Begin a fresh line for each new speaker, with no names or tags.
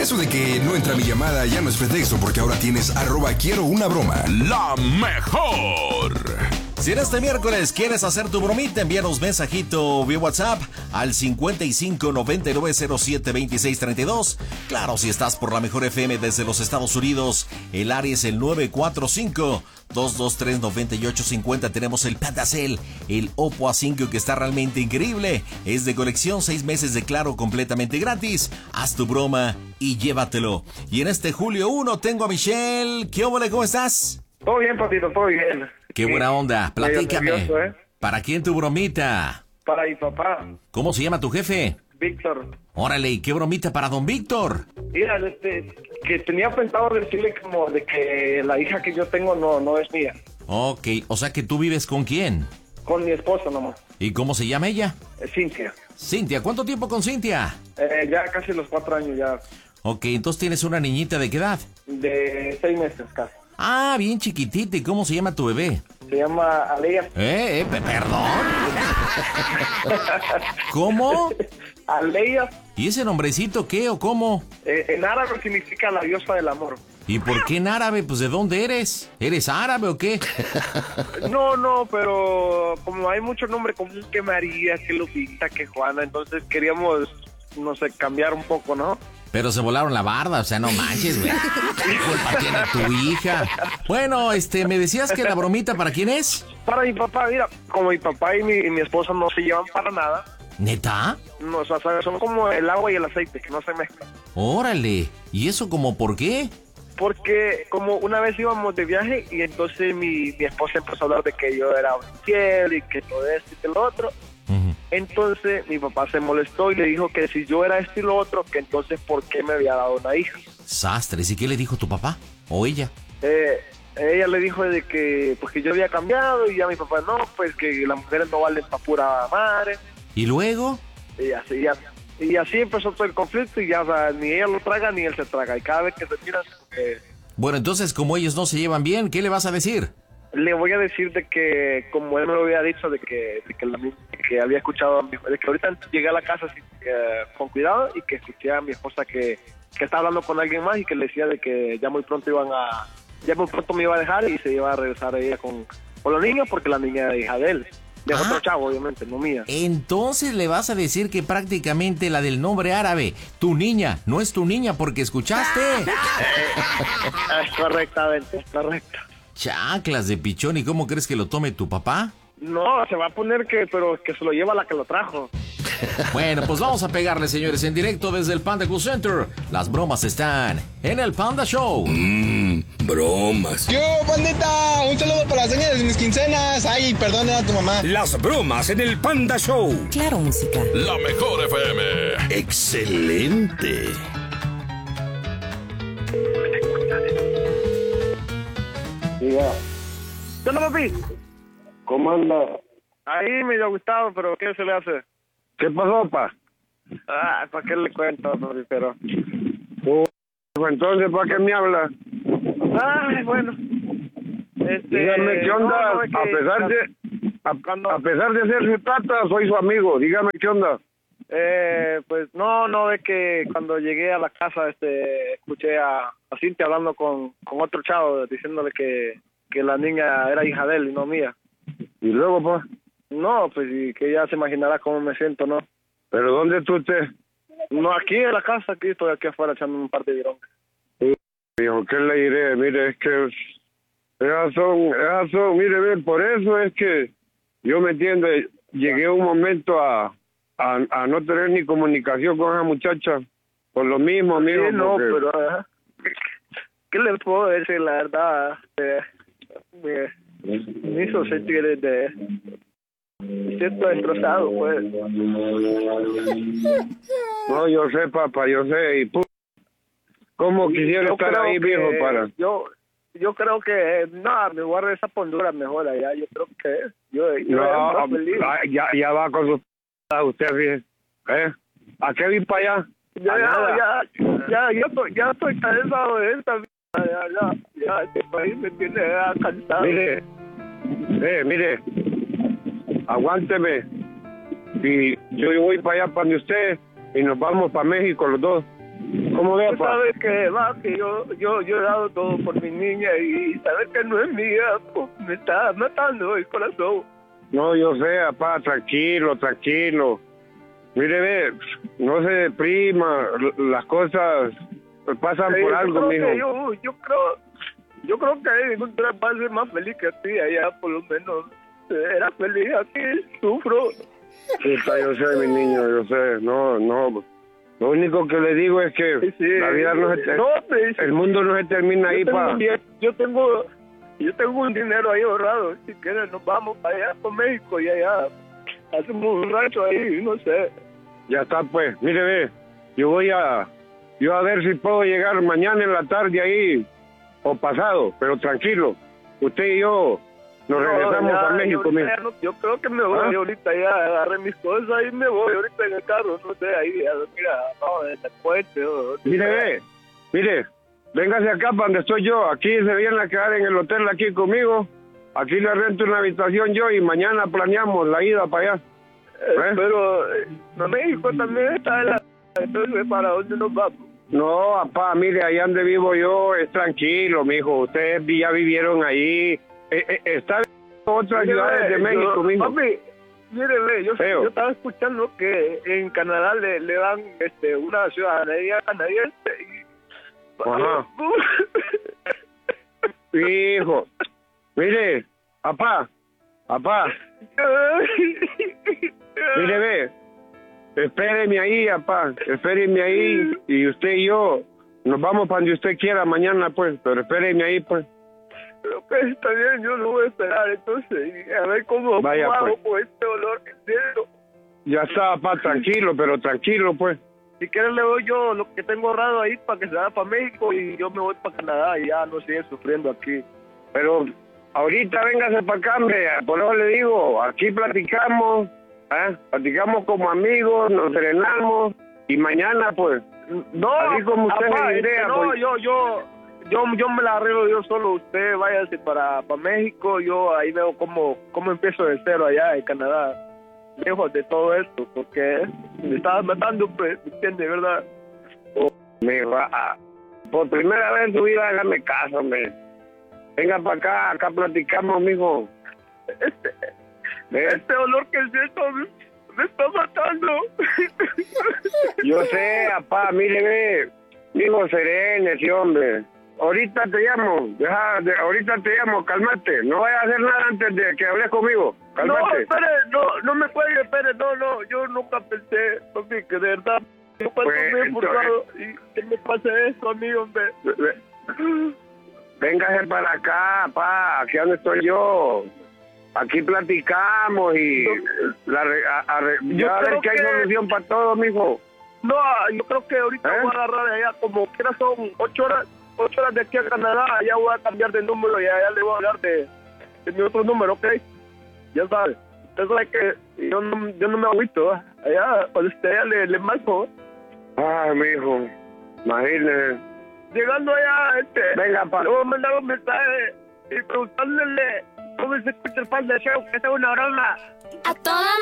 Eso de que no entra mi llamada ya no es pretexto, porque ahora tienes @quiero una broma.
La mejor.
Si en este miércoles quieres hacer tu bromita, envíanos mensajito vía WhatsApp al 55 99 07 26 32. Claro, si estás por la mejor FM desde los Estados Unidos, el área es el 945 223 9850. Tenemos el Pandacel, el Oppo A5 que está realmente increíble. Es de colección, 6 meses de Claro completamente gratis. Haz tu broma y llévatelo. Y en este julio 1 tengo a Michelle. ¿Qué óvole? ¿Cómo estás?
Todo bien, papito, todo bien.
Qué buena onda. Platícame.
Nervioso, ¿eh?
¿Para quién tu bromita?
Para mi papá,
¿Cómo se llama tu jefe?
Víctor.
Órale, ¿y qué bromita para don Víctor?
Mira, que tenía pensado decirle como de que la hija que yo tengo no es mía.
Ok, o sea que tú vives con quién.
Con mi esposa nomás.
¿Y cómo se llama ella?
Cintia.
Cintia, ¿cuánto tiempo con Cintia?
Ya casi los 4 años ya.
Ok, entonces tienes una niñita ¿de qué edad?
De 6 meses casi.
Ah, bien chiquitita. ¿Y cómo se llama tu bebé?
Se llama Aleya.
Perdón. ¿Cómo?
Aleya.
¿Y ese nombrecito qué o cómo?
En árabe significa la diosa del amor.
¿Y por qué en árabe? Pues ¿de dónde eres? ¿Eres árabe o qué?
No, pero como hay mucho nombre común que María, que Lupita, que Juana, entonces queríamos, no sé, cambiar un poco, ¿no?
Pero se volaron la barda, o sea, no manches, güey. ¿Qué culpa tiene tu hija? Bueno, me decías que la bromita, ¿para quién es?
Para mi papá, mira, como mi papá y mi esposa no se llevan para nada.
¿Neta?
No, o sea, son como el agua y el aceite, que no se mezclan.
Órale, ¿y eso como por qué?
Porque como una vez íbamos de viaje y entonces mi esposa empezó a hablar de que yo era un infiel y que todo esto y que lo otro. Entonces mi papá se molestó y le dijo que si yo era esto y lo otro, que entonces ¿por qué me había dado una hija?
Sastres, ¿y qué le dijo tu papá? ¿O ella?
Ella le dijo de que pues que yo había cambiado y ya mi papá no, pues que las mujeres no valen pa' pura madre.
¿Y luego?
Y así empezó todo el conflicto y ya, o sea, ni ella lo traga ni él se traga. Y cada vez que se miran...
Bueno, entonces como ellos no se llevan bien, ¿qué le vas a decir?
Le voy a decir de que, como él me lo había dicho, de que había escuchado, de que ahorita llegué a la casa con cuidado y que escuché a mi esposa que estaba hablando con alguien más y que le decía de que ya muy pronto me iba a dejar y se iba a regresar ella con los niños porque la niña era hija de él. De otro chavo, obviamente, no mía.
Entonces le vas a decir que prácticamente la del nombre árabe, tu niña, no es tu niña porque escuchaste.
Correctamente, correcto.
Chaclas de pichón, ¿y cómo crees que lo tome tu papá?
No, se va a poner pero que se lo lleva la que lo trajo.
Bueno, pues vamos a pegarle, señores, en directo desde el Panda Cool Center. Las bromas están en el Panda Show.
Bromas.
¡Yo, pandita! Un saludo para las señas de mis quincenas. Ay, perdón a tu mamá.
Las bromas en el Panda Show.
Claro, música.
La mejor FM. Excelente.
Diga. ¿Qué onda, papi? ¿Cómo anda? Ahí medio gustado, pero ¿qué se le hace? ¿Qué pasó, pa? ¿Para qué le cuento, papi? Pero... entonces, ¿para qué me habla? Bueno. Dígame, ¿qué onda? A pesar de ser su tata, soy su amigo. Dígame, ¿qué onda? Pues no, es que cuando llegué a la casa, escuché a Cintia hablando con otro chavo, diciéndole que la niña era hija de él y no mía. ¿Y luego, pues? No, pues, y que ella se imaginará cómo me siento, ¿no? ¿Pero dónde tú estés? No, aquí en la casa, aquí estoy aquí afuera echando un par de virones. Hijo, ¿qué le diré? Mire, es que... Esas son, mire, ve, por eso es que yo me entiendo, llegué un momento a no tener ni comunicación con esa muchacha, por lo mismo, amigo. Sí, no, porque... pero... ¿Qué le puedo decir, la verdad? Me hizo sentir siento destrozado, pues. No, yo sé, papá, yo sé, y ¿cómo quisiera estar ahí, viejo, para...? Yo creo que, me voy a regresar por Honduras mejor allá, yo creo que... No, ya va con su... usted, fíjese, ¿a qué vi para allá? Ya estoy cansado de esta vida, ya, este país me tiene cansado. Mire, aguánteme, y yo voy para allá para usted, y nos vamos para México los dos,
¿Cómo ve, papá?
Sabes que va, que yo he dado todo por mi niña y sabes que no es mía, pues, me está matando el corazón.
No, yo sé, papá, tranquilo. Mire, ve, no se deprima, las cosas pasan por algo, mijo.
Yo creo que él va a ser más feliz que a ti, allá por lo menos era feliz, aquí sufro.
Sí, yo sé, mi niño, yo sé, no, lo único que le digo es que
Sí,
la vida no se el mundo no se termina ahí, pa.
Yo tengo un dinero ahí ahorrado, si quieres nos vamos para allá, por México, y allá hacemos un rancho ahí, no sé.
Ya está, pues, mire, ve, yo a ver si puedo llegar mañana en la tarde ahí, o pasado, pero tranquilo, usted y yo nos regresamos a México, mijo.
Yo creo que me voy ahorita, ya agarré mis cosas y me voy ahorita en el carro, no sé, ahí, mira, abajo del puente.
Mire, véngase acá para donde estoy yo, aquí se viene a quedar en el hotel aquí conmigo, aquí le rento una habitación yo y mañana planeamos la ida para allá.
Pero México también está en la... Entonces, ¿para dónde nos vamos?
No, papá, mire, allá donde vivo yo es tranquilo, mijo, ustedes ya vivieron ahí, está en otras ciudades de México, mijo.
Papi, mire, yo estaba escuchando que en Canadá le dan una ciudadanía canadiense y...
Ajá. Hijo, mire, papá, mire, ve, espéreme ahí, papá, espéreme ahí, y usted y yo nos vamos para donde usted quiera mañana, pues, pero espéreme ahí, pues.
Pero que está bien, yo lo voy a esperar, entonces, y a ver cómo hago con este olor que siento.
Ya está, papá, tranquilo, pues.
Si quieres le doy yo lo que tengo ahorrado ahí para que se vaya para México y yo me voy para Canadá y ya no sigue sufriendo aquí.
Pero ahorita véngase para acá, hombre, por eso le digo, aquí platicamos, platicamos como amigos, nos serenamos y mañana pues,
no,
así como usted
papá,
se idea,
no,
pues.
yo me la arreglo yo solo, usted váyase para México, yo ahí veo cómo empiezo de cero allá en Canadá. Lejos de todo esto, porque me estabas matando, pues, ¿me entiendes, verdad?
Me va por primera vez en su vida, hágame caso, hombre. Venga para acá platicamos, mijo.
Este olor que siento me está matando.
Yo sé, papá, mire, ve, mijo, serénese, hombre. Ahorita te llamo, cálmate. No vayas a hacer nada antes de que hables conmigo. Cálmate.
No, espere, no me cuelgue, espere, no, yo nunca pensé, papi, que de verdad, yo cuando me he enfocado y que me pase eso a mí, hombre.
Véngase para acá, pa, aquí donde estoy yo. Aquí platicamos y ya ver que hay solución para todo, mijo.
No, yo creo que ahorita voy a agarrar allá, como quiera son 8 horas de aquí a Canadá, allá voy a cambiar de número y allá le voy a hablar de mi otro número, ¿ok? Ya sabes, usted sabe que yo no me agüito, allá, cuando usted allá le marco.
Ay, mijo, imagínese.
Llegando allá,
venga, pa.
le voy a mandar un mensaje y preguntándole cómo se escucha el Panda Show, que es una broma.
A toda